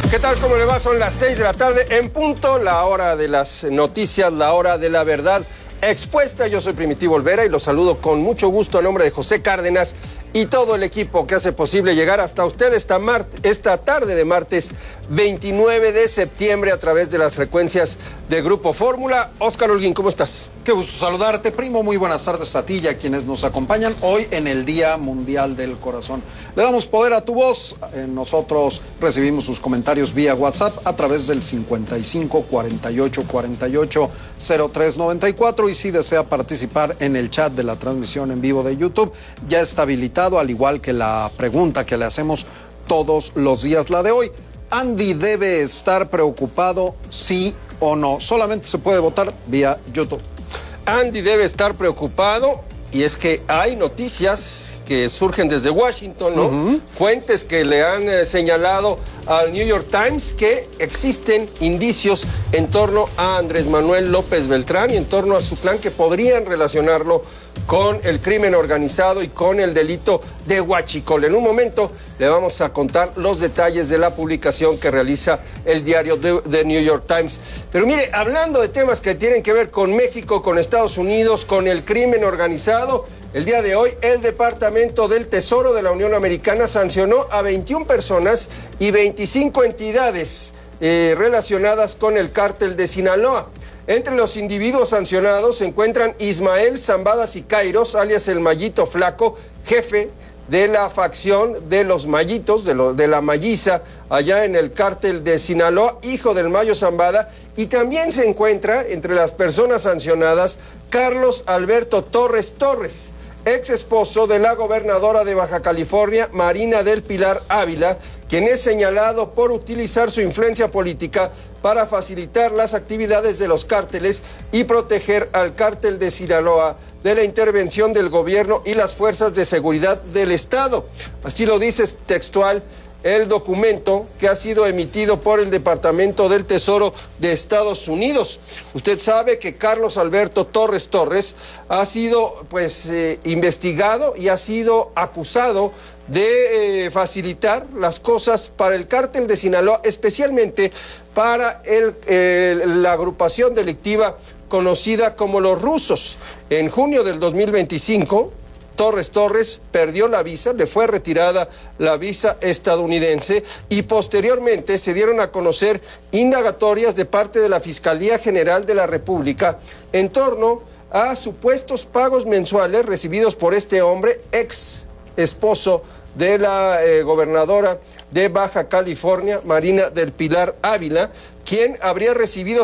¿Qué tal? ¿Cómo le va? Son las 6 de la tarde en punto, la hora de las noticias, la hora de la verdad expuesta. Yo soy Primitivo Olvera y los saludo con mucho gusto a nombre de José Cárdenas y todo el equipo que hace posible llegar hasta usted esta tarde de martes 29 de septiembre a través de las frecuencias de Grupo Fórmula. Óscar Holguín, ¿cómo estás? Qué gusto saludarte, primo. Muy buenas tardes a ti y a quienes nos acompañan hoy en el Día Mundial del Corazón. Le damos poder a tu voz. Nosotros recibimos sus comentarios vía WhatsApp a través del 55 48 48 03 94 y si desea participar en el chat de la transmisión en vivo de YouTube, ya está habilitado, al igual que la pregunta que le hacemos todos los días, la de hoy. ¿Andy debe estar preocupado, sí o no? Solamente se puede votar vía YouTube. Andy debe estar preocupado, y es que hay noticias que surgen desde Washington, ¿no? Fuentes que le han señalado al New York Times que existen indicios en torno a Andrés Manuel López Beltrán y en torno a su plan que podrían relacionarlo con el crimen organizado y con el delito de huachicol. En un momento le vamos a contar los detalles de la publicación que realiza el diario The New York Times. Pero mire, hablando de temas que tienen que ver con México, con Estados Unidos, con el crimen organizado, el día de hoy el Departamento del Tesoro de la Unión Americana sancionó a 21 personas y 25 entidades relacionadas con el cártel de Sinaloa. Entre los individuos sancionados se encuentran Ismael Zambada Siqueiros, alias el Mayito Flaco, jefe de la facción de los Mayitos, de la Malliza, allá en el cártel de Sinaloa, hijo del Mayo Zambada, y también se encuentra entre las personas sancionadas Carlos Alberto Torres Torres, ex esposo de la gobernadora de Baja California, Marina del Pilar Ávila, quien es señalado por utilizar su influencia política para facilitar las actividades de los cárteles y proteger al cártel de Sinaloa de la intervención del gobierno y las fuerzas de seguridad del Estado. Así lo dice textual el documento que ha sido emitido por el Departamento del Tesoro de Estados Unidos. Usted sabe que Carlos Alberto Torres Torres ha sido investigado y ha sido acusado de facilitar las cosas para el cártel de Sinaloa, especialmente para la agrupación delictiva conocida como los Rusos. En junio del 2025, Torres Torres perdió la visa, le fue retirada la visa estadounidense y posteriormente se dieron a conocer indagatorias de parte de la Fiscalía General de la República en torno a supuestos pagos mensuales recibidos por este hombre, ex esposo de la gobernadora de Baja California, Marina del Pilar Ávila, quien habría recibido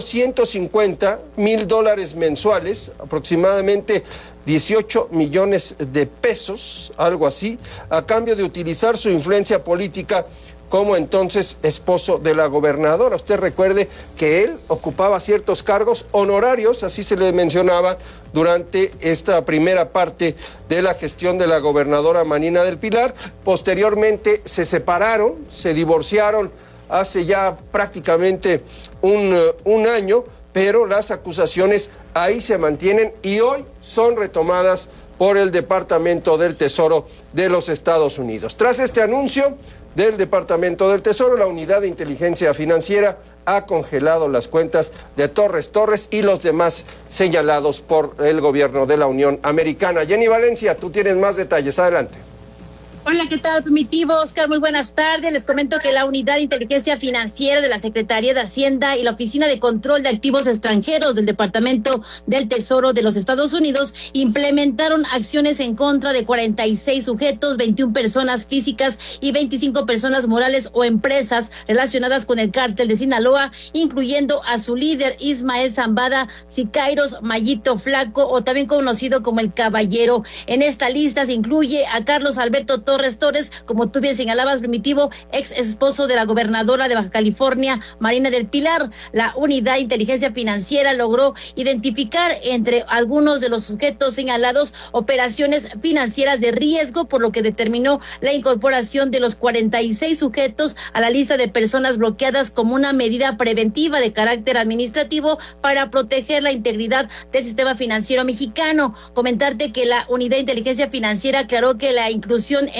$150,000 mensuales, aproximadamente 18 millones de pesos, algo así, a cambio de utilizar su influencia política como entonces esposo de la gobernadora. Usted recuerde que él ocupaba ciertos cargos honorarios, así se le mencionaba, durante esta primera parte de la gestión de la gobernadora Marina del Pilar. Posteriormente se separaron, se divorciaron hace ya prácticamente un año, pero las acusaciones ahí se mantienen y hoy son retomadas por el Departamento del Tesoro de los Estados Unidos. Tras este anuncio del Departamento del Tesoro, la Unidad de Inteligencia Financiera ha congelado las cuentas de Torres Torres y los demás señalados por el gobierno de la Unión Americana. Jenny Valencia, tú tienes más detalles, adelante. Hola, ¿qué tal, Primitivo? Oscar, muy buenas tardes. Les comento que la Unidad de Inteligencia Financiera de la Secretaría de Hacienda y la Oficina de Control de Activos Extranjeros del Departamento del Tesoro de los Estados Unidos implementaron acciones en contra de 46 sujetos, 21 personas físicas y 25 personas morales o empresas relacionadas con el cártel de Sinaloa, incluyendo a su líder Ismael Zambada Siqueiros, Mayito Flaco, o también conocido como el Caballero. En esta lista se incluye a Carlos Alberto Torres Torres, como tú bien señalabas, Primitivo, ex esposo de la gobernadora de Baja California, Marina del Pilar. La Unidad de Inteligencia Financiera logró identificar entre algunos de los sujetos señalados operaciones financieras de riesgo, por lo que determinó la incorporación de los 46 sujetos a la lista de personas bloqueadas como una medida preventiva de carácter administrativo para proteger la integridad del sistema financiero mexicano. Comentarte que la Unidad de Inteligencia Financiera aclaró que la inclusión en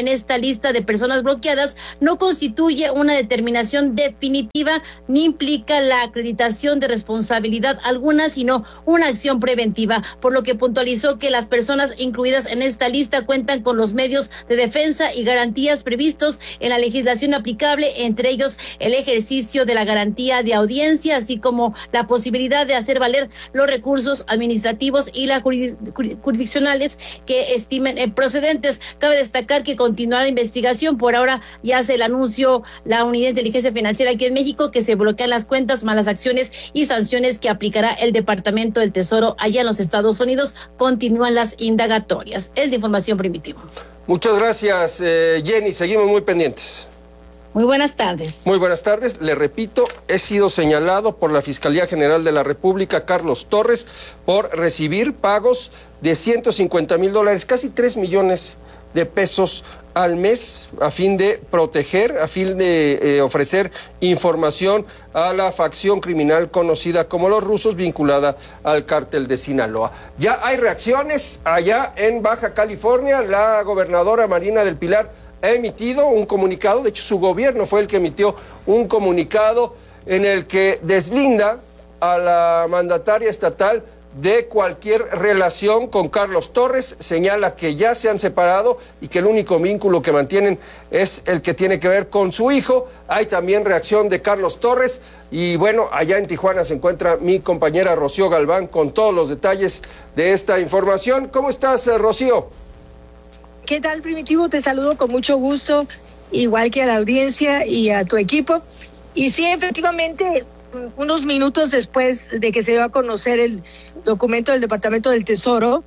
en esta lista de personas bloqueadas no constituye una determinación definitiva ni implica la acreditación de responsabilidad alguna, sino una acción preventiva, por lo que puntualizó que las personas incluidas en esta lista cuentan con los medios de defensa y garantías previstos en la legislación aplicable, entre ellos el ejercicio de la garantía de audiencia, así como la posibilidad de hacer valer los recursos administrativos y las jurisdiccionales que estimen procedentes. Cabe destacar que continúa la investigación. Por ahora ya hace el anuncio la Unidad de Inteligencia Financiera aquí en México que se bloquean las cuentas, malas acciones y sanciones que aplicará el Departamento del Tesoro allá en los Estados Unidos. Continúan las indagatorias. Es de información, Primitivo. Muchas gracias, Jenny. Seguimos muy pendientes. Muy buenas tardes. Muy buenas tardes. Le repito, he sido señalado por la Fiscalía General de la República, Carlos Torres, por recibir pagos de $150,000, casi 3 millones de pesos al mes, a fin de proteger, a fin de ofrecer información a la facción criminal conocida como los rusos, vinculada al cártel de Sinaloa. Ya hay reacciones allá en Baja California. La gobernadora Marina del Pilar ha emitido un comunicado, de hecho su gobierno fue el que emitió un comunicado en el que deslinda a la mandataria estatal de cualquier relación con Carlos Torres, señala que ya se han separado y que el único vínculo que mantienen es el que tiene que ver con su hijo. Hay también reacción de Carlos Torres y bueno, allá en Tijuana se encuentra mi compañera Rocío Galván con todos los detalles de esta información. ¿Cómo estás, Rocío? ¿Qué tal, Primitivo? Te saludo con mucho gusto, igual que a la audiencia y a tu equipo. Y sí, efectivamente, unos minutos después de que se dio a conocer el documento del Departamento del Tesoro,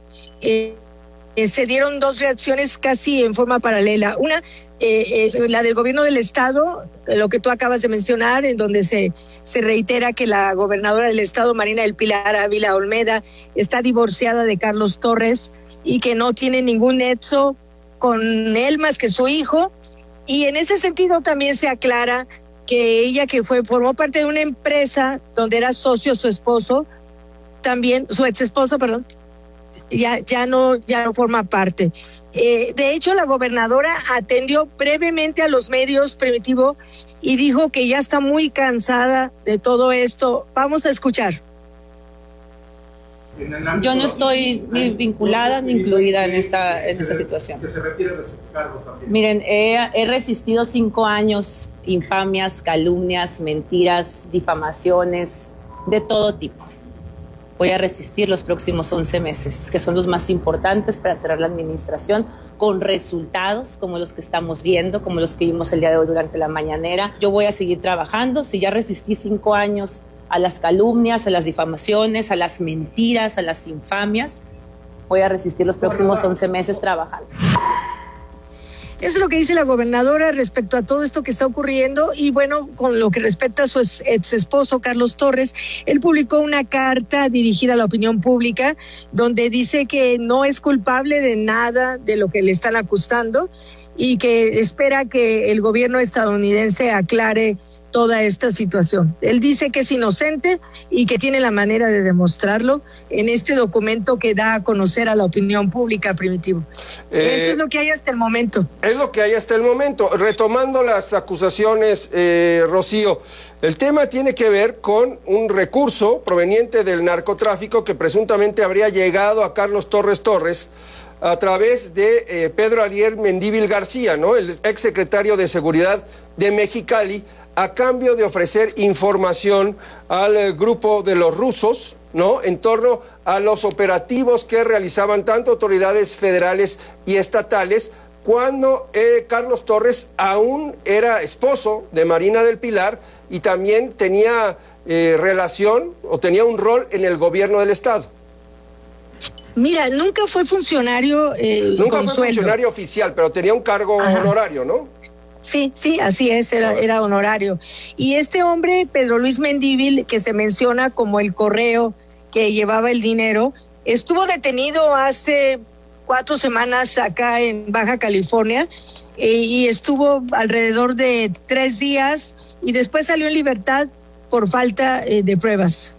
se dieron dos reacciones casi en forma paralela. Una, la del gobierno del estado, lo que tú acabas de mencionar, en donde se reitera que la gobernadora del estado, Marina del Pilar Ávila Olmeda, está divorciada de Carlos Torres y que no tiene ningún nexo con él más que su hijo. Y en ese sentido también se aclara que ella, que formó parte de una empresa donde era socio su esposo, también su ex esposo, perdón, ya no forma parte. De hecho, la gobernadora atendió brevemente a los medios, Primitivo, y dijo que ya está muy cansada de todo esto. Vamos a escuchar. Yo no estoy ni vinculada ni incluida en esta situación. Que se retire de su cargo también. Miren, he resistido 5 años infamias, calumnias, mentiras, difamaciones, de todo tipo. Voy a resistir los próximos 11 meses, que son los más importantes para cerrar la administración con resultados como los que estamos viendo, como los que vimos el día de hoy durante la mañanera. Yo voy a seguir trabajando. Si ya resistí 5 años a las calumnias, a las difamaciones, a las mentiras, a las infamias, voy a resistir los próximos 11 meses trabajando. Eso es lo que dice la gobernadora respecto a todo esto que está ocurriendo. Y bueno, con lo que respecta a su ex esposo Carlos Torres, él publicó una carta dirigida a la opinión pública donde dice que no es culpable de nada de lo que le están acusando y que espera que el gobierno estadounidense aclare toda esta situación. Él dice que es inocente y que tiene la manera de demostrarlo en este documento que da a conocer a la opinión pública, Primitivo. Eso es lo que hay hasta el momento. Es lo que hay hasta el momento. Retomando las acusaciones, Rocío, el tema tiene que ver con un recurso proveniente del narcotráfico que presuntamente habría llegado a Carlos Torres a través de Pedro Ariel Mendívil García, ¿no? El exsecretario de Seguridad de Mexicali, a cambio de ofrecer información al grupo de los rusos, ¿no?, en torno a los operativos que realizaban tanto autoridades federales y estatales cuando Carlos Torres aún era esposo de Marina del Pilar y también tenía relación o tenía un rol en el gobierno del estado. Mira, nunca fue funcionario nunca fue funcionario oficial, pero tenía un cargo honorario, ¿no? Sí, así es, era honorario. Y este hombre, Pedro Luis Mendívil, que se menciona como el correo que llevaba el dinero, estuvo detenido hace 4 semanas acá en Baja California y estuvo alrededor de 3 días y después salió en libertad por falta de pruebas.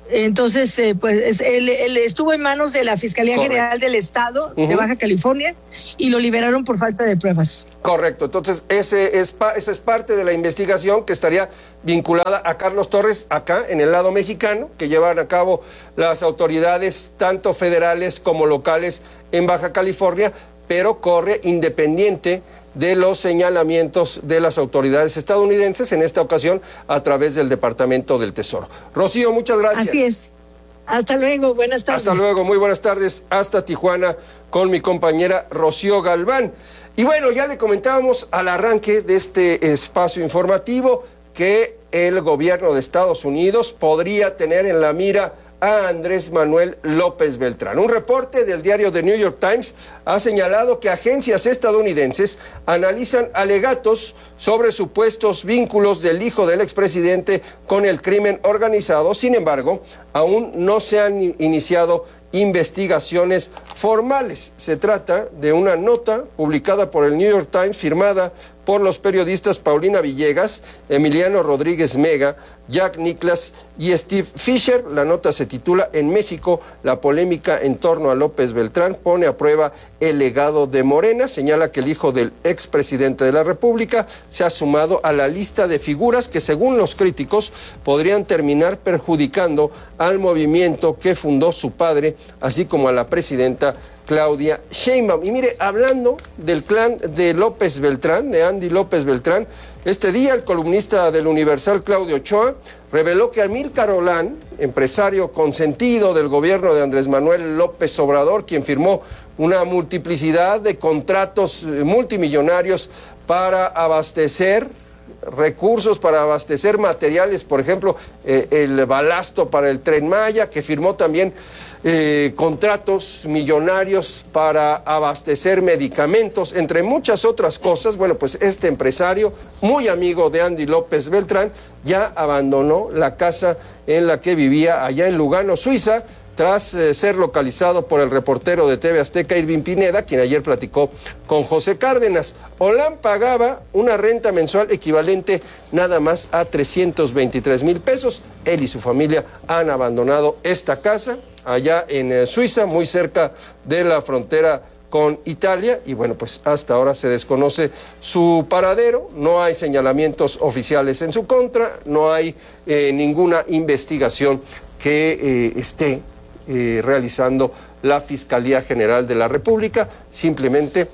Entonces, pues él estuvo en manos de la Fiscalía General del Estado de Baja California y lo liberaron por falta de pruebas. Correcto, entonces esa es parte de la investigación que estaría vinculada a Carlos Torres acá en el lado mexicano, que llevan a cabo las autoridades tanto federales como locales en Baja California, pero corre independiente de los señalamientos de las autoridades estadounidenses, en esta ocasión a través del Departamento del Tesoro. Rocío, muchas gracias. Así es. Hasta luego, buenas tardes. Hasta luego, muy buenas tardes. Hasta Tijuana con mi compañera Rocío Galván. Y bueno, ya le comentábamos al arranque de este espacio informativo que el gobierno de Estados Unidos podría tener en la mira a Andrés Manuel López Beltrán. Un reporte del diario The New York Times ha señalado que agencias estadounidenses analizan alegatos sobre supuestos vínculos del hijo del expresidente con el crimen organizado. Sin embargo, aún no se han iniciado investigaciones formales. Se trata de una nota publicada por el New York Times, firmada por los periodistas Paulina Villegas, Emiliano Rodríguez Mega, Jack Nicklaus y Steve Fisher. La nota se titula "En México, la polémica en torno a López Beltrán pone a prueba el legado de Morena". Señala que el hijo del expresidente de la República se ha sumado a la lista de figuras que, según los críticos, podrían terminar perjudicando al movimiento que fundó su padre, así como a la presidenta Claudia Sheinbaum. Y mire, hablando del clan de López Beltrán, de Andy López Beltrán, este día el columnista del Universal, Claudio Ochoa, reveló que Amílcar Olán, empresario consentido del gobierno de Andrés Manuel López Obrador, quien firmó una multiplicidad de contratos multimillonarios para abastecer recursos, para abastecer materiales, por ejemplo, el balasto para el Tren Maya, que firmó también contratos millonarios para abastecer medicamentos, entre muchas otras cosas. Bueno, pues este empresario, muy amigo de Andy López Beltrán, ya abandonó la casa en la que vivía allá en Lugano, Suiza, tras ser localizado por el reportero de TV Azteca, Irving Pineda, quien ayer platicó con José Cárdenas. Olán pagaba una renta mensual equivalente nada más a 323,000 pesos. Él y su familia han abandonado esta casa allá en Suiza, muy cerca de la frontera con Italia, y bueno, pues hasta ahora se desconoce su paradero. No hay señalamientos oficiales en su contra, no hay ninguna investigación que esté realizando la Fiscalía General de la República. Simplemente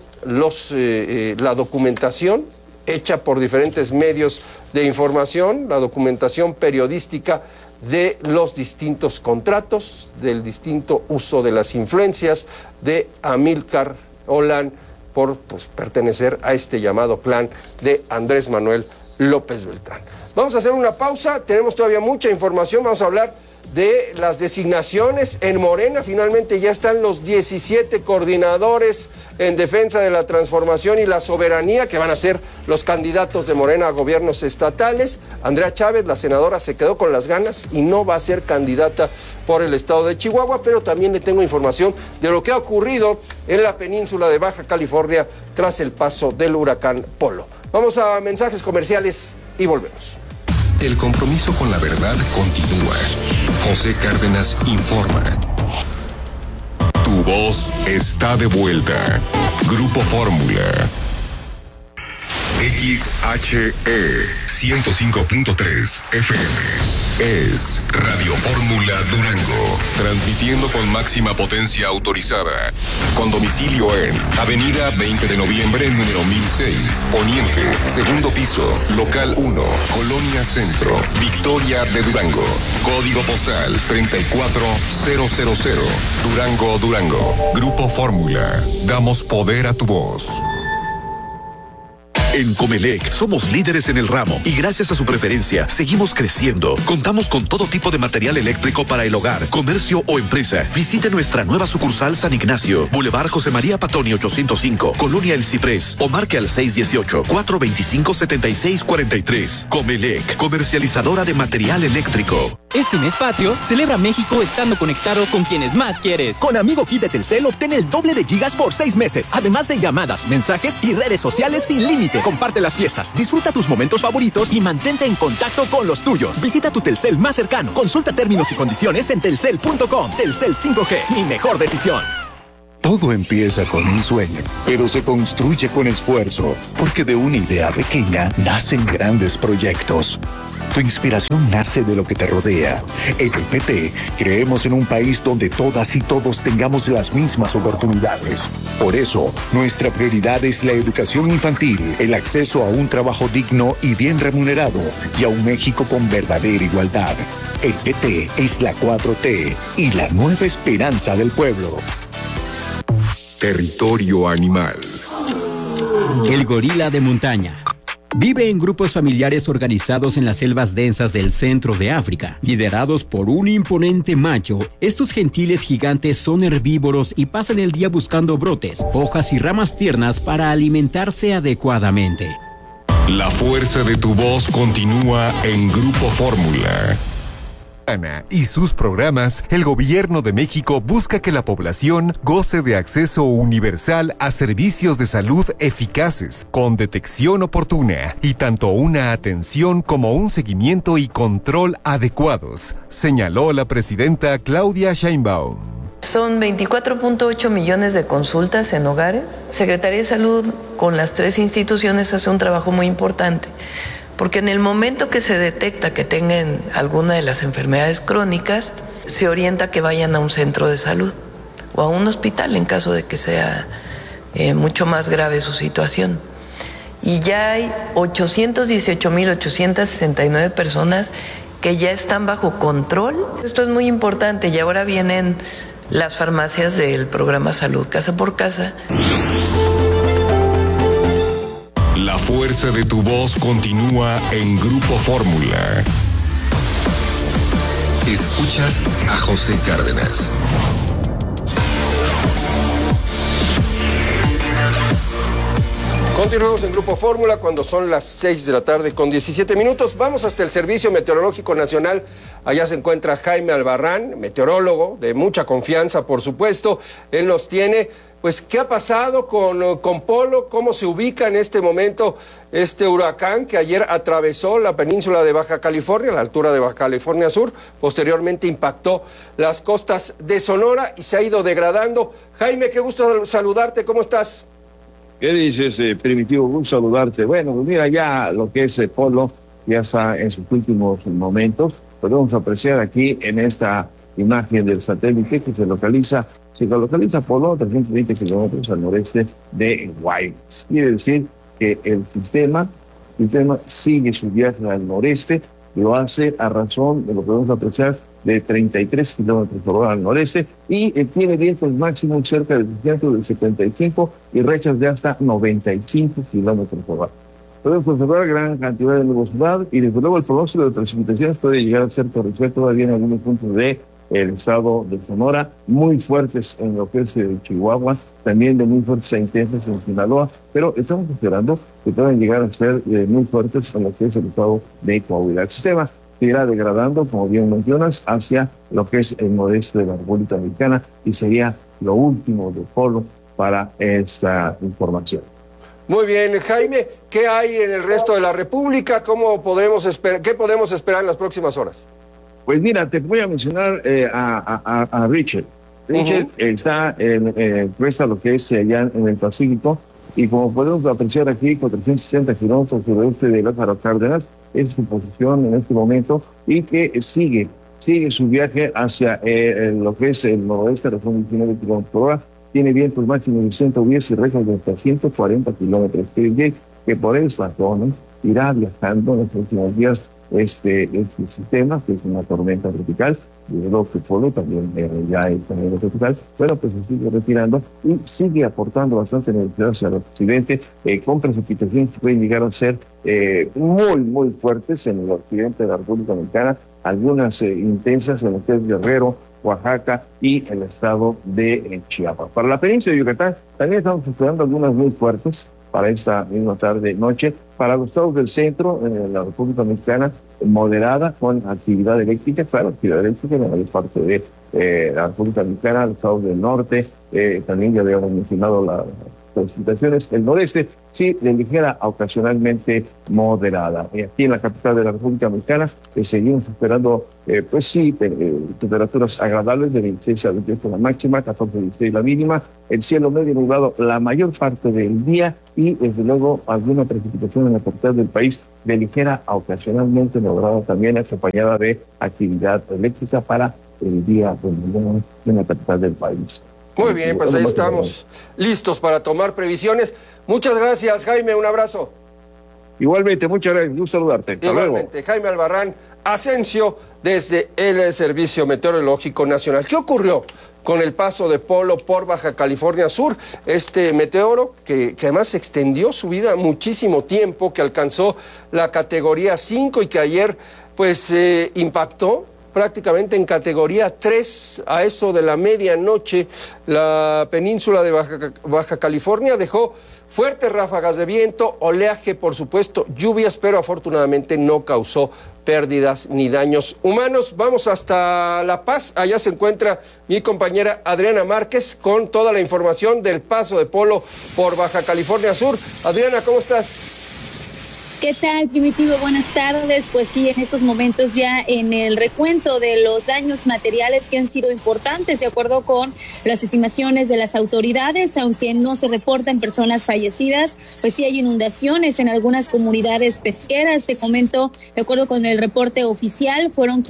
la documentación hecha por diferentes medios de información, la documentación periodística de los distintos contratos, del distinto uso de las influencias de Amílcar Olán por pertenecer a este llamado clan de Andrés Manuel López Beltrán. Vamos a hacer una pausa, tenemos todavía mucha información, vamos a hablar de las designaciones en Morena. Finalmente ya están los 17 coordinadores en defensa de la transformación y la soberanía, que van a ser los candidatos de Morena a gobiernos estatales. Andrea Chávez, la senadora, se quedó con las ganas y no va a ser candidata por el estado de Chihuahua, pero también le tengo información de lo que ha ocurrido en la península de Baja California tras el paso del huracán Polo. Vamos a mensajes comerciales y volvemos. El compromiso con la verdad continúa. José Cárdenas informa. Tu voz está de vuelta. Grupo Fórmula. XHE 105.3 FM. Es Radio Fórmula Durango, transmitiendo con máxima potencia autorizada, con domicilio en Avenida 20 de Noviembre, número 1006, Poniente, segundo piso, local 1, Colonia Centro, Victoria de Durango, código postal 34000, Durango, Durango. Grupo Fórmula, damos poder a tu voz. En Comelec somos líderes en el ramo y gracias a su preferencia seguimos creciendo. Contamos con todo tipo de material eléctrico para el hogar, comercio o empresa. Visite nuestra nueva sucursal San Ignacio, Boulevard José María Patoni 805, Colonia El Ciprés, o marque al 618-425-7643. Comelec, comercializadora de material eléctrico. Este mes patrio, celebra México estando conectado con quienes más quieres. Con Amigo Kit de Telcel obtén el doble de gigas por 6 meses. Además de llamadas, mensajes y redes sociales sin límite. Comparte las fiestas, disfruta tus momentos favoritos y mantente en contacto con los tuyos. Visita tu Telcel más cercano. Consulta términos y condiciones en telcel.com. Telcel 5G, mi mejor decisión. Todo empieza con un sueño, pero se construye con esfuerzo, porque de una idea pequeña nacen grandes proyectos. Tu inspiración nace de lo que te rodea. En el PT creemos en un país donde todas y todos tengamos las mismas oportunidades. Por eso, nuestra prioridad es la educación infantil, el acceso a un trabajo digno y bien remunerado, y a un México con verdadera igualdad. El PT es la 4T y la nueva esperanza del pueblo. Territorio animal. El gorila de montaña. Vive en grupos familiares organizados en las selvas densas del centro de África, liderados por un imponente macho. Estos gentiles gigantes son herbívoros y pasan el día buscando brotes, hojas y ramas tiernas para alimentarse adecuadamente. La fuerza de tu voz continúa en Grupo Fórmula. Y sus programas, el Gobierno de México busca que la población goce de acceso universal a servicios de salud eficaces, con detección oportuna y tanto una atención como un seguimiento y control adecuados, señaló la presidenta Claudia Sheinbaum. Son 24.8 millones de consultas en hogares. Secretaría de Salud con las 3 instituciones hace un trabajo muy importante. Porque en el momento que se detecta que tengan alguna de las enfermedades crónicas, se orienta a que vayan a un centro de salud o a un hospital en caso de que sea mucho más grave su situación. Y ya hay 818.869 personas que ya están bajo control. Esto es muy importante y ahora vienen las farmacias del programa Salud Casa por Casa. La fuerza de tu voz continúa en Grupo Fórmula. Escuchas a José Cárdenas. Continuamos en Grupo Fórmula cuando son las 6 de la tarde con 17 minutos. Vamos hasta el Servicio Meteorológico Nacional. Allá se encuentra Jaime Albarrán, meteorólogo de mucha confianza, por supuesto. Él nos tiene, pues, ¿qué ha pasado con Polo? ¿Cómo se ubica en este momento este huracán que ayer atravesó la península de Baja California, a la altura de Baja California Sur? Posteriormente impactó las costas de Sonora y se ha ido degradando. Jaime, qué gusto saludarte. ¿Cómo estás? ¿Qué dices, Primitivo? Gusto saludarte. Bueno, pues mira, ya lo que es Polo ya está en sus últimos momentos. Podemos apreciar aquí en esta imagen del satélite que se localiza Polo a 320 kilómetros al noreste de Guaymas. Quiere decir que el sistema sigue su viaje al noreste, lo hace a razón de lo que podemos apreciar de 33 kilómetros por hora al noreste y tiene vientos máximos cerca del 75 y rachas de hasta 95 kilómetros por hora. Podemos observar gran cantidad de nubosidad y desde luego el pronóstico de precipitaciones puede llegar a ser torrencial todavía en algunos puntos del estado de Sonora, muy fuertes en lo que es Chihuahua, también de muy fuertes e intensas en Sinaloa, pero estamos esperando que puedan llegar a ser muy fuertes en lo que es el estado de Coahuila. El sistema irá degradando, como bien mencionas, hacia lo que es el noreste de la República Mexicana y sería lo último de Polo para esta información. Muy bien, Jaime, ¿qué hay en el resto de la República? ¿Cómo podemos ¿Qué podemos esperar en las próximas horas? Pues mira, te voy a mencionar a Richard. Richard está puesta lo que es allá en el Pacífico y como podemos apreciar aquí, 460 kilómetros suroeste de Lázaro Cárdenas, es su posición en este momento y que sigue su viaje hacia lo que es el noroeste, a 19 kilómetros por hora, tiene vientos máximos de 110 y rachas de hasta 140 kilómetros, que por esta zona irá viajando en los próximos días este sistema, que es una tormenta tropical, y el Polo también ya es también tropical, bueno, pues se sigue retirando y sigue aportando bastante energía hacia el occidente, con precipitaciones que pueden llegar a ser muy fuertes en el occidente de la República Mexicana, algunas intensas en lo que es Guerrero, Oaxaca y el estado de Chiapas. Para la península de Yucatán también estamos esperando algunas muy fuertes para esta misma tarde-noche. Para los estados del centro, en la República Mexicana, moderada con actividad eléctrica, claro, actividad eléctrica en la mayor parte de la República Mexicana, los estados del norte, también ya habíamos mencionado las precipitaciones, el noreste, sí, de ligera a ocasionalmente moderada. Y aquí en la capital de la República Mexicana seguimos esperando, pues sí, temperaturas agradables de 26 a 28 la máxima, 14 a 16 la mínima, el cielo medio nublado la mayor parte del día y desde luego alguna precipitación en la capital del país de ligera a ocasionalmente moderada, también acompañada de actividad eléctrica para el día de mañana en la capital del país. Muy bien, pues ahí estamos listos para tomar previsiones. Muchas gracias, Jaime, un abrazo. Igualmente, muchas gracias, gusto saludarte. Hasta Igualmente, luego. Jaime Albarrán Asensio, desde el Servicio Meteorológico Nacional. ¿Qué ocurrió con el paso de Polo por Baja California Sur? Este meteoro, que además extendió su vida muchísimo tiempo, que alcanzó la categoría 5 y que ayer, pues, impactó prácticamente en categoría 3 a eso de la medianoche. La península de Baja California dejó fuertes ráfagas de viento, oleaje, por supuesto, lluvias, pero afortunadamente no causó pérdidas ni daños humanos. Vamos hasta La Paz, allá se encuentra mi compañera Adriana Márquez con toda la información del paso de Polo por Baja California Sur. Adriana, ¿cómo estás? ¿Qué tal, Primitivo? Buenas tardes. Pues sí, en estos momentos ya en el recuento de los daños materiales que han sido importantes, de acuerdo con las estimaciones de las autoridades, aunque no se reportan personas fallecidas, pues sí hay inundaciones en algunas comunidades pesqueras. Te comento, de acuerdo con el reporte oficial, fueron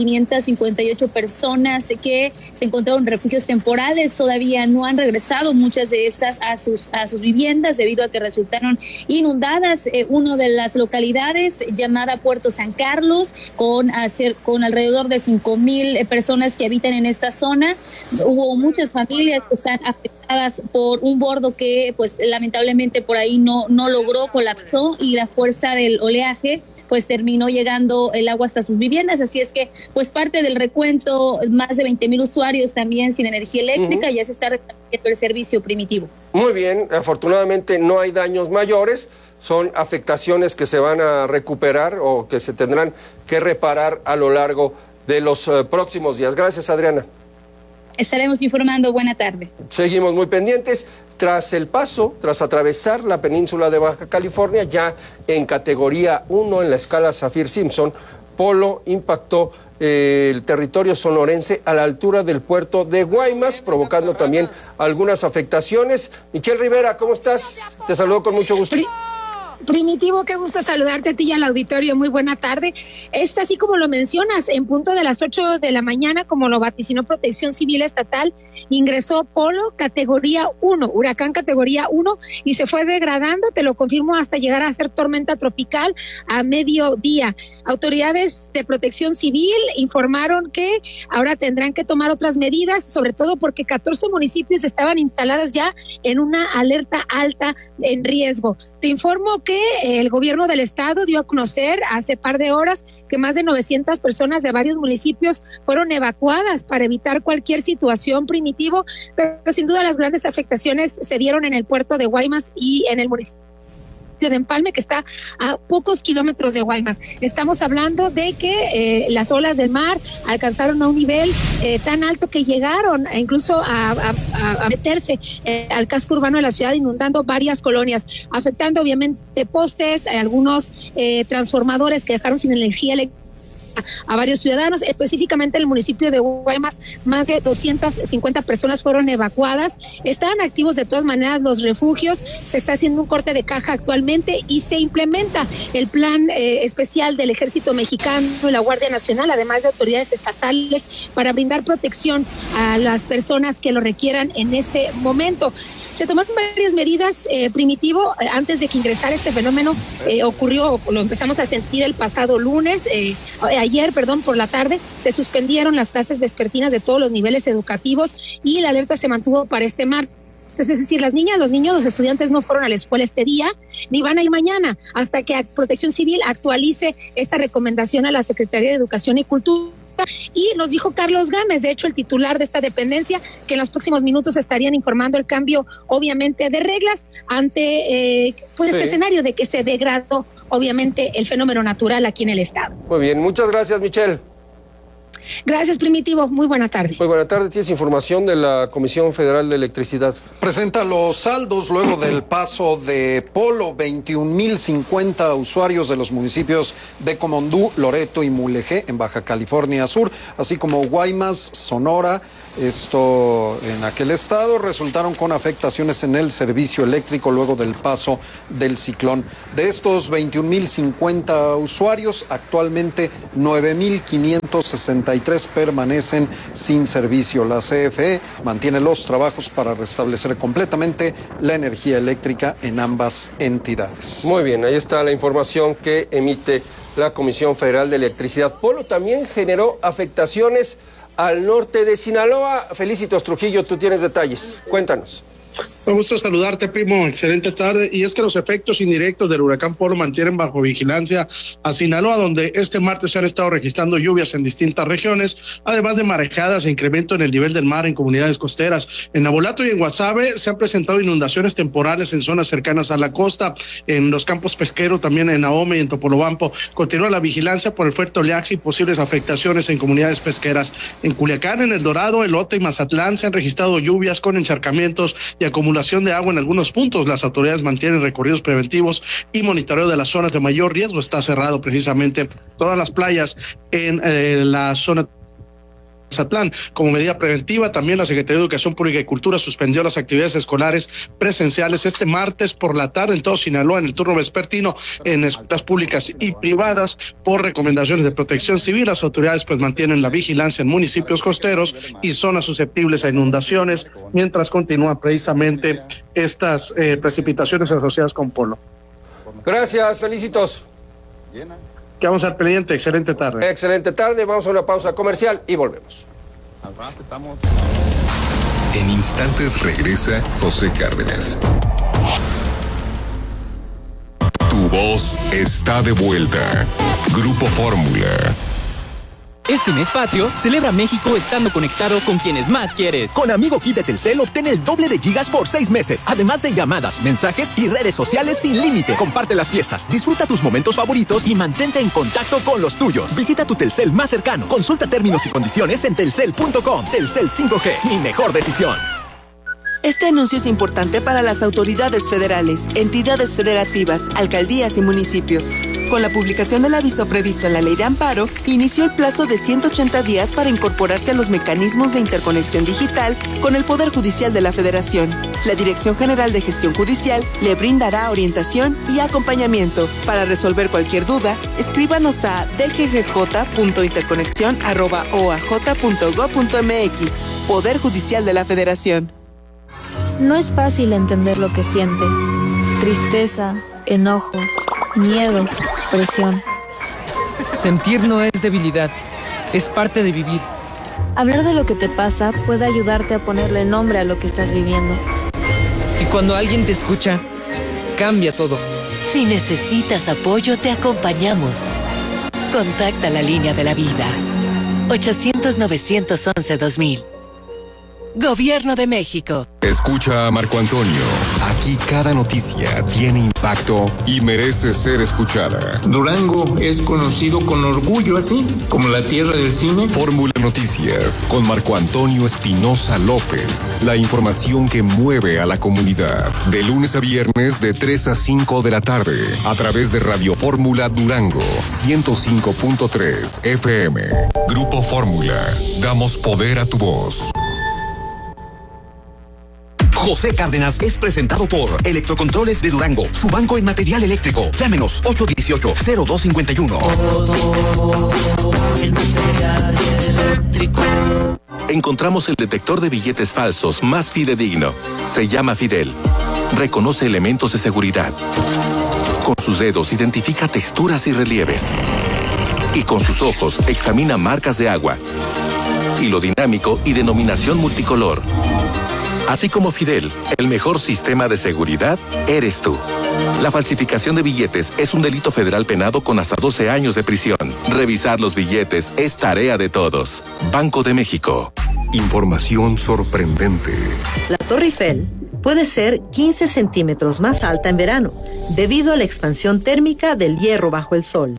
558 personas que se encontraron en refugios temporales. Todavía no han regresado muchas de estas a sus viviendas debido a que resultaron inundadas. Uno de las localidades llamada Puerto San Carlos, con alrededor de 5,000 personas que habitan en esta zona. Hubo muchas familias que están afectadas por un bordo que pues lamentablemente por ahí no logró, colapsó, y la fuerza del oleaje pues terminó llegando el agua hasta sus viviendas. Así es que pues parte del recuento, más de 20,000 usuarios también sin energía eléctrica. Ya se está restableciendo el servicio, Primitivo. Muy bien, afortunadamente no hay daños mayores, son afectaciones que se van a recuperar o que se tendrán que reparar a lo largo de los próximos días. Gracias, Adriana. Estaremos informando. Buena tarde. Seguimos muy pendientes. Tras atravesar la península de Baja California, ya en categoría 1 en la escala Saffir-Simpson, Polo impactó el territorio sonorense a la altura del puerto de Guaymas, provocando también algunas afectaciones. Michelle Rivera, ¿cómo estás? Te saludo con mucho gusto. Primitivo, qué gusto saludarte a ti y al auditorio. Muy buena tarde. Es así como lo mencionas, en punto de las 8 de la mañana, como lo vaticinó Protección Civil Estatal, ingresó Polo categoría 1, huracán categoría 1, y se fue degradando, te lo confirmo, hasta llegar a ser tormenta tropical a mediodía. Autoridades de Protección Civil informaron que ahora tendrán que tomar otras medidas, sobre todo porque 14 municipios estaban instalados ya en una alerta alta en riesgo. Te informo que el gobierno del estado dio a conocer hace par de horas que más de 900 personas de varios municipios fueron evacuadas para evitar cualquier situación, Primitivo, pero sin duda las grandes afectaciones se dieron en el puerto de Guaymas y en el municipio de Empalme, que está a pocos kilómetros de Guaymas. Estamos hablando de que las olas del mar alcanzaron a un nivel tan alto que llegaron incluso a meterse al casco urbano de la ciudad, inundando varias colonias, afectando obviamente postes, algunos transformadores que dejaron sin energía eléctrica a varios ciudadanos. Específicamente en el municipio de Guaymas, más de 250 personas fueron evacuadas. Están activos de todas maneras los refugios, se está haciendo un corte de caja actualmente y se implementa el plan especial del Ejército Mexicano y la Guardia Nacional, además de autoridades estatales, para brindar protección a las personas que lo requieran en este momento. Se tomaron varias medidas, Primitivo, antes de que ingresara este fenómeno. Ocurrió, lo empezamos a sentir el pasado lunes, ayer, por la tarde, se suspendieron las clases vespertinas de todos los niveles educativos y la alerta se mantuvo para este martes. Es decir, las niñas, los niños, los estudiantes no fueron a la escuela este día, ni van a ir mañana, hasta que Protección Civil actualice esta recomendación a la Secretaría de Educación y Cultura. Y nos dijo Carlos Gámez, de hecho el titular de esta dependencia, que en los próximos minutos estarían informando el cambio, obviamente, de reglas ante este escenario de que se degradó obviamente el fenómeno natural aquí en el estado. Muy bien, muchas gracias, Michelle. Gracias, Primitivo. Muy buena tarde. Muy buena tarde. Tienes información de la Comisión Federal de Electricidad. Presenta los saldos luego del paso de Polo. 21,050 usuarios de los municipios de Comondú, Loreto y Mulegé en Baja California Sur, así como Guaymas, Sonora, esto en aquel estado, resultaron con afectaciones en el servicio eléctrico luego del paso del ciclón. De estos 21,050 usuarios, actualmente 9,563 permanecen sin servicio. La CFE mantiene los trabajos para restablecer completamente la energía eléctrica en ambas entidades. Muy bien, ahí está la información que emite la Comisión Federal de Electricidad. Polo también generó afectaciones al norte de Sinaloa. Felicitos Trujillo, tú tienes detalles. Cuéntanos. Me gusta saludarte, primo. Excelente tarde. Y es que los efectos indirectos del huracán Polo mantienen bajo vigilancia a Sinaloa, donde este martes se han estado registrando lluvias en distintas regiones, además de marejadas e incremento en el nivel del mar en comunidades costeras. En Nabolato y en Guasave se han presentado inundaciones temporales en zonas cercanas a la costa, en los campos pesqueros, también en Ahome y en Topolobampo. Continúa la vigilancia por el fuerte oleaje y posibles afectaciones en comunidades pesqueras. En Culiacán, en El Dorado, Elote y Mazatlán se han registrado lluvias con encharcamientos y acumulación de agua en algunos puntos. Las autoridades mantienen recorridos preventivos y monitoreo de las zonas de mayor riesgo. Está cerrado precisamente todas las playas en la zona Mazatlán. Como medida preventiva, también la Secretaría de Educación Pública y Cultura suspendió las actividades escolares presenciales este martes por la tarde en todo Sinaloa, en el turno vespertino, en escuelas públicas y privadas, por recomendaciones de Protección Civil. Las autoridades pues mantienen la vigilancia en municipios costeros y zonas susceptibles a inundaciones, mientras continúan precisamente estas precipitaciones asociadas con Polo. Gracias, felicitos. Quedamos al pendiente. Excelente tarde. Excelente tarde. Vamos a una pausa comercial y volvemos. En instantes regresa José Cárdenas. Tu voz está de vuelta. Grupo Fórmula. Este mes patrio, celebra México estando conectado con quienes más quieres. Con Amigo Kit de Telcel obtén el doble de gigas por 6 meses. Además de llamadas, mensajes y redes sociales sin límite. Comparte las fiestas, disfruta tus momentos favoritos y mantente en contacto con los tuyos. Visita tu Telcel más cercano. Consulta términos y condiciones en telcel.com. Telcel 5G, mi mejor decisión. Este anuncio es importante para las autoridades federales, entidades federativas, alcaldías y municipios. Con la publicación del aviso previsto en la Ley de Amparo, inició el plazo de 180 días para incorporarse a los mecanismos de interconexión digital con el Poder Judicial de la Federación. La Dirección General de Gestión Judicial le brindará orientación y acompañamiento. Para resolver cualquier duda, escríbanos a dggj.interconexión@oaj.gov.mx. Poder Judicial de la Federación. No es fácil entender lo que sientes. Tristeza, enojo, miedo, presión. Sentir no es debilidad, es parte de vivir. Hablar de lo que te pasa puede ayudarte a ponerle nombre a lo que estás viviendo. Y cuando alguien te escucha, cambia todo. Si necesitas apoyo, te acompañamos. Contacta la línea de la vida. 800-911-2000. Gobierno de México. Escucha a Marco Antonio. Aquí cada noticia tiene impacto y merece ser escuchada. Durango es conocido con orgullo así, como la tierra del cine. Fórmula Noticias con Marco Antonio Espinosa López. La información que mueve a la comunidad. De lunes a viernes de 3 a 5 de la tarde. A través de Radio Fórmula Durango 105.3 FM. Grupo Fórmula. Damos poder a tu voz. José Cárdenas es presentado por Electrocontroles de Durango, su banco en material eléctrico. Llámenos 818-0251. Encontramos el detector de billetes falsos más fidedigno. Se llama Fidel. Reconoce elementos de seguridad. Con sus dedos identifica texturas y relieves. Y con sus ojos examina marcas de agua. Hilo dinámico y denominación multicolor. Así como Fidel, el mejor sistema de seguridad eres tú. La falsificación de billetes es un delito federal penado con hasta 12 años de prisión. Revisar los billetes es tarea de todos. Banco de México. Información sorprendente. La Torre Eiffel puede ser 15 centímetros más alta en verano, debido a la expansión térmica del hierro bajo el sol.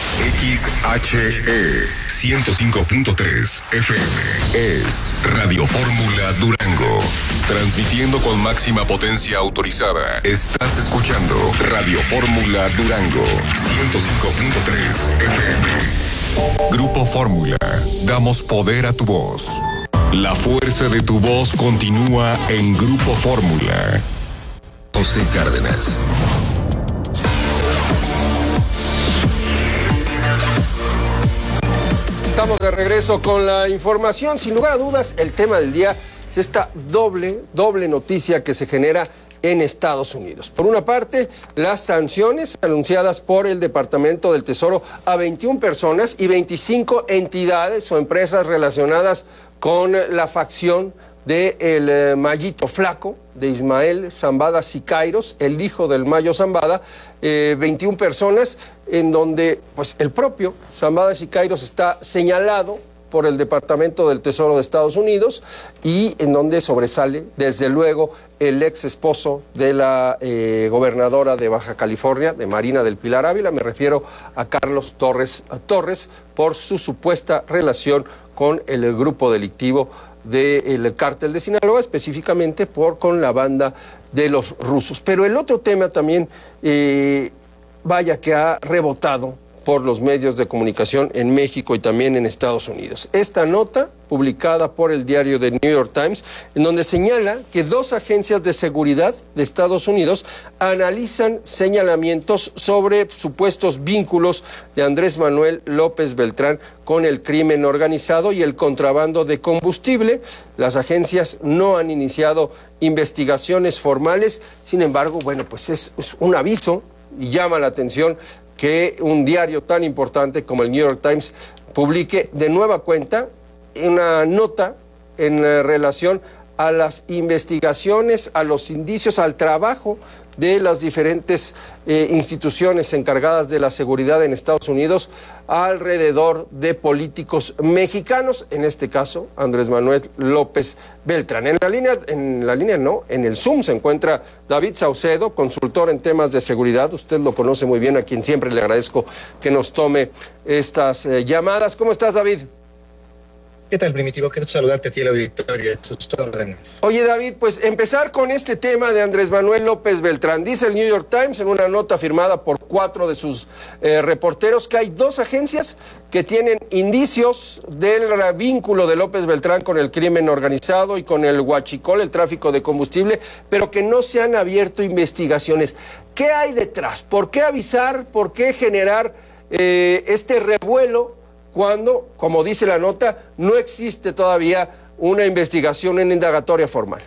XHE 105.3 FM es Radio Fórmula Durango. Transmitiendo con máxima potencia autorizada. Estás escuchando Radio Fórmula Durango 105.3 FM. Grupo Fórmula. Damos poder a tu voz. La fuerza de tu voz continúa en Grupo Fórmula. José Cárdenas. Estamos de regreso con la información. Sin lugar a dudas, el tema del día es esta doble noticia que se genera en Estados Unidos. Por una parte, las sanciones anunciadas por el Departamento del Tesoro a 21 personas y 25 entidades o empresas relacionadas con la facción del Mayito Flaco, de Ismael Zambada Siqueiros, el hijo del Mayo Zambada, 21 personas en donde pues el propio Zambada Siqueiros está señalado por el Departamento del Tesoro de Estados Unidos y en donde sobresale desde luego el ex esposo de la gobernadora de Baja California, de Marina del Pilar Ávila. Me refiero a Carlos Torres por su supuesta relación con el grupo delictivo del cártel de Sinaloa, específicamente con la banda de los rusos. Pero el otro tema también, vaya que ha rebotado por los medios de comunicación en México y también en Estados Unidos. Esta nota, publicada por el diario The New York Times, en donde señala que 2 agencias de seguridad de Estados Unidos analizan señalamientos sobre supuestos vínculos de Andrés Manuel López Beltrán con el crimen organizado y el contrabando de combustible. Las agencias no han iniciado investigaciones formales, sin embargo, bueno, pues es un aviso y llama la atención que un diario tan importante como el New York Times publique de nueva cuenta una nota en relación a las investigaciones, a los indicios, al trabajo de las diferentes instituciones encargadas de la seguridad en Estados Unidos alrededor de políticos mexicanos, en este caso Andrés Manuel López Beltrán. En el Zoom se encuentra David Saucedo, consultor en temas de seguridad. Usted lo conoce muy bien, a quien siempre le agradezco que nos tome estas llamadas. ¿Cómo estás, David? ¿Qué tal, Primitivo? Quiero saludarte a ti, el auditorio, a tus órdenes. Oye, David, pues empezar con este tema de Andrés Manuel López Beltrán. Dice el New York Times en una nota firmada por 4 de sus reporteros que hay 2 agencias que tienen indicios del vínculo de López Beltrán con el crimen organizado y con el huachicol, el tráfico de combustible, pero que no se han abierto investigaciones. ¿Qué hay detrás? ¿Por qué avisar? ¿Por qué generar este revuelo cuando, como dice la nota, no existe todavía una investigación en indagatoria formal?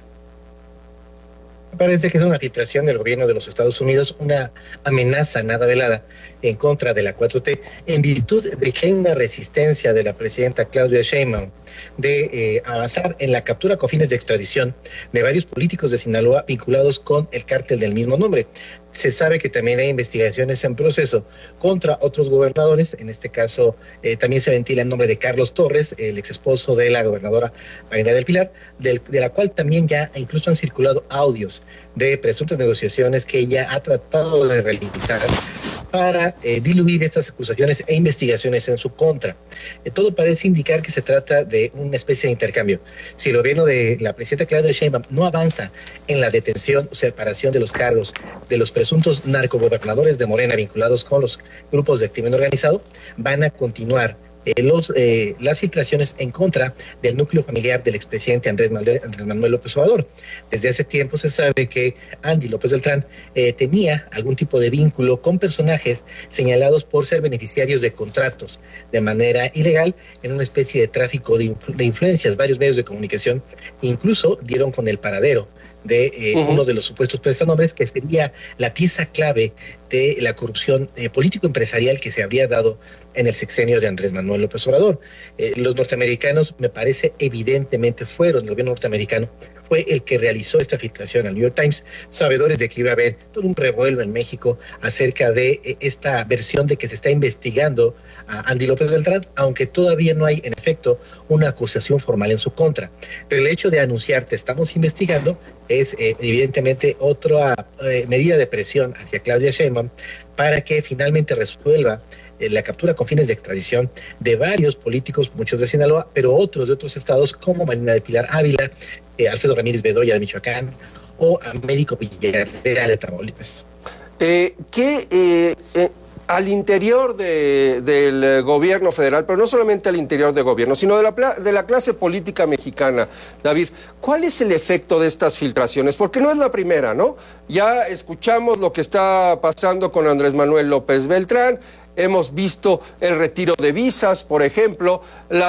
Me parece que es una filtración del gobierno de los Estados Unidos, una amenaza nada velada en contra de la 4T, en virtud de que hay una resistencia de la presidenta Claudia Sheinbaum de avanzar en la captura con fines de extradición de varios políticos de Sinaloa vinculados con el cártel del mismo nombre. Se sabe que también hay investigaciones en proceso contra otros gobernadores. En este caso también se ventila el nombre de Carlos Torres, el ex esposo de la gobernadora Marina del Pilar, de la cual también ya incluso han circulado audios de presuntas negociaciones que ella ha tratado de realizar para diluir estas acusaciones e investigaciones en su contra. Todo parece indicar que se trata de una especie de intercambio. Si el gobierno de la presidenta Claudia Sheinbaum no avanza en la detención o separación de los cargos de los presuntos narcogobernadores de Morena vinculados con los grupos de crimen organizado, van a continuar las filtraciones en contra del núcleo familiar del expresidente Andrés Manuel López Obrador. Desde hace tiempo se sabe que Andy López Beltrán tenía algún tipo de vínculo con personajes señalados por ser beneficiarios de contratos de manera ilegal en una especie de tráfico de influencias. Varios medios de comunicación incluso dieron con el paradero de uno de los supuestos prestanombres, que sería la pieza clave de la corrupción político-empresarial que se habría dado en el sexenio de Andrés Manuel López Obrador. Los norteamericanos, me parece, evidentemente el gobierno norteamericano fue el que realizó esta filtración al New York Times, sabedores de que iba a haber todo un revuelo en México acerca de esta versión de que se está investigando a Andy López Beltrán, aunque todavía no hay, en efecto, una acusación formal en su contra. Pero el hecho de anunciar te estamos investigando es evidentemente otra medida de presión hacia Claudia Sheinbaum para que finalmente resuelva la captura con fines de extradición de varios políticos, muchos de Sinaloa, pero otros de otros estados como Marina del Pilar Ávila, Alfredo Ramírez Bedoya de Michoacán o Américo Villarreal de Tamaulipas. Al interior del gobierno federal, pero no solamente al interior del gobierno, sino de la clase política mexicana, David, ¿cuál es el efecto de estas filtraciones? Porque no es la primera, ¿no? Ya escuchamos lo que está pasando con Andrés Manuel López Beltrán, hemos visto el retiro de visas, por ejemplo, las